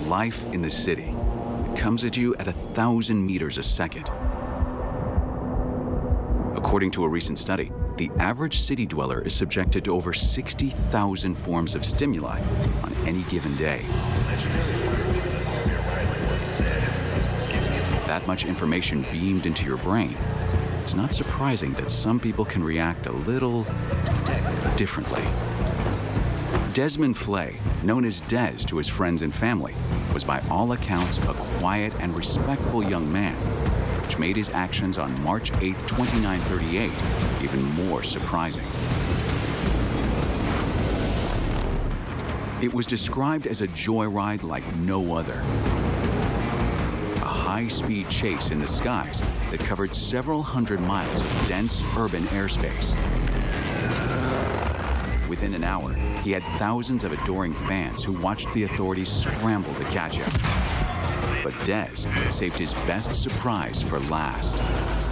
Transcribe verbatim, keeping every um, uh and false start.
life in the city. It comes at you at a thousand meters a second. According to a recent study, the average city dweller is subjected to over sixty thousand forms of stimuli on any given day. That much information beamed into your brain, it's not surprising that some people can react a little differently. Desmond Flay, known as Des to his friends and family, was by all accounts a quiet and respectful young man, which made his actions on March eighth, twenty-nine thirty-eight even more surprising. It was described as a joyride like no other. A high-speed chase in the skies that covered several hundred miles of dense urban airspace. Within an hour, he had thousands of adoring fans who watched the authorities scramble to catch him. But Des saved his best surprise for last.